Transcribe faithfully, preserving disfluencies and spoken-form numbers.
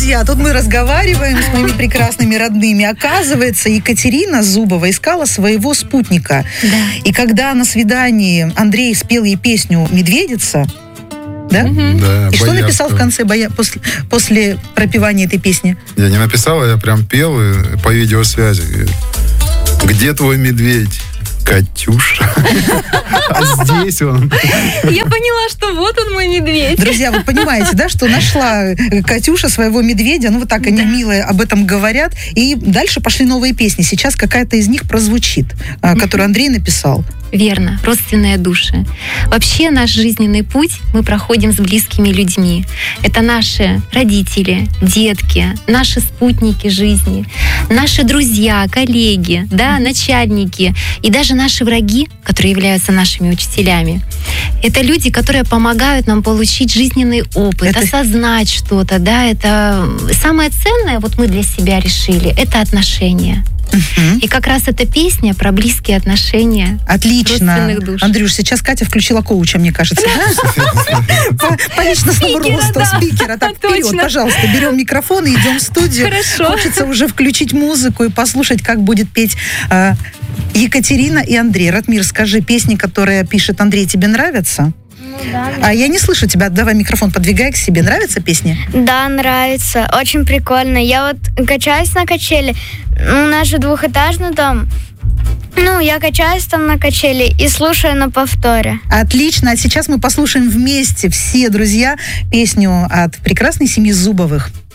Друзья, тут мы разговариваем с моими прекрасными родными. Оказывается, Екатерина Зубова искала своего спутника. Да. И когда на свидании Андрей спел ей песню «Медведица», да? Мгм. Да, И что боялся. написал в конце боя... после... после пропевания этой песни? Я не написал, а я прям пел и по видеосвязи. Где твой медведь? Катюша. А здесь он. Я поняла, что вот он мой медведь. Друзья, вы понимаете, да, что нашла Катюша своего медведя, ну вот так они милые об этом говорят, и дальше пошли новые песни. Сейчас какая-то из них прозвучит, а, которую Андрей написал. Верно, родственные души. Вообще наш жизненный путь мы проходим с близкими людьми. Это наши родители, детки, наши спутники жизни, наши друзья, коллеги, да, начальники и даже наши враги, которые являются нашими учителями. Это люди, которые помогают нам получить жизненный опыт, Это- осознать что-то, да, это самое ценное, вот мы для себя решили, это отношения. Мгм. И как раз эта песня про близкие отношения. Отлично. Родственных душ. Андрюш, сейчас Катя включила коуча, мне кажется, да? По- По личностному Спикера, росту, да. спикера. Так, вперед, Точно. пожалуйста, берем микрофон и идем в студию. Хорошо. Хочется уже включить музыку и послушать, как будет петь а, Екатерина и Андрей. Ратмир, скажи, песни, которые пишет Андрей, тебе нравятся? А я не слышу тебя. Давай микрофон подвигай к себе. Нравятся песни? Да, нравится. Очень прикольно. Я вот качаюсь на качели. У нас же двухэтажный дом. Ну, я качаюсь там на качели и слушаю на повторе. Отлично. А сейчас мы послушаем вместе, все друзья, песню от прекрасной семьи Зубовых.